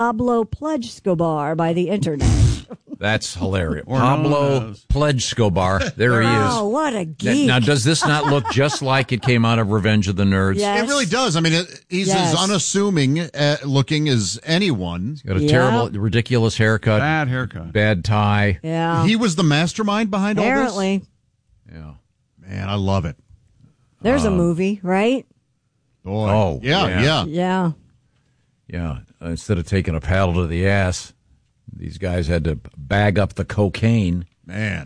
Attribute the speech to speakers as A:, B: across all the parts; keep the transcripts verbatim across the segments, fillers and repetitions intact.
A: Pablo Pledge-Scobar by the internet.
B: That's hilarious.
C: Or
B: Pablo Pledge-Scobar. There he is.
A: Oh, what a geek.
B: Now, does this not look just like it came out of Revenge of the Nerds?
A: Yes.
D: It really does. I mean, it, he's
A: Yes.
D: as unassuming uh, looking as anyone.
B: He's got a
A: Yeah.
B: terrible, ridiculous haircut.
C: Bad haircut.
B: Bad tie.
A: Yeah.
D: He was the mastermind behind
A: Apparently.
D: all this?
B: Yeah.
D: Man, I love it.
A: There's a movie, right?
D: Boy.
B: Oh,
D: yeah,
B: yeah.
D: yeah.
A: Yeah.
B: Yeah. Uh, instead of taking a paddle to the ass, these guys had to bag up the cocaine.
D: Man.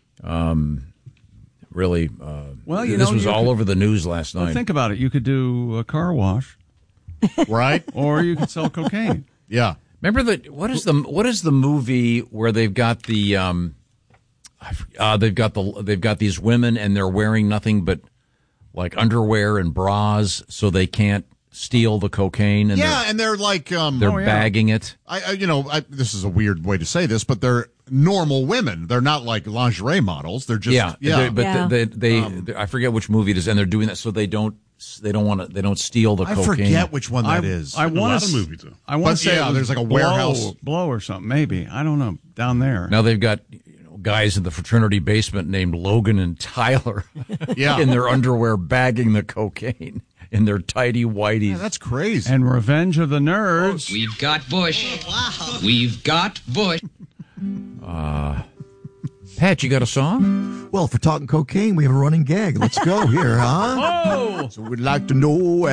B: Really, uh,
C: Well, you
B: this
C: know,
B: was
C: you
B: all
C: could-
B: over the news last
C: Well,
B: night.
C: think about it. You could do a car wash,
D: Right?
C: or you could sell cocaine.
D: Yeah.
B: Remember the what is the what is the movie where they've got the um, I f- uh, they've got the they've got these women and they're wearing nothing but like underwear and bras, so they can't steal the cocaine, and
D: Yeah,
B: they're,
D: and they're like, um,
B: they're
C: Oh, yeah.
B: bagging it.
D: I, I, you know, I, this is a weird way to say this, but they're normal women. They're not like lingerie models. They're just,
B: Yeah,
D: yeah.
B: they- but
A: Yeah.
B: they, they, they I forget which movie it is, and they're doing that so they don't they don't want to they don't steal the
D: I
B: cocaine.
D: forget which one that
C: I,
D: is.
C: I
E: A
C: want
E: lot
C: to
E: of movies, though.
C: I want
D: But,
C: to say
D: yeah,
C: it was
D: there's like a
C: blow,
D: warehouse.
C: blow or something. Maybe I don't know. Down there.
B: Now they've got you know, guys in the fraternity basement named Logan and Tyler
D: Yeah.
B: in their underwear bagging the cocaine in their tidy whities.
D: Yeah, that's crazy.
C: And Revenge of the Nerds.
F: We've got Bush. We've got Bush.
B: Pat, you got a song?
G: Well, for talking cocaine, we have a running gag. Let's go here, huh?
C: Oh!
G: So we'd like to know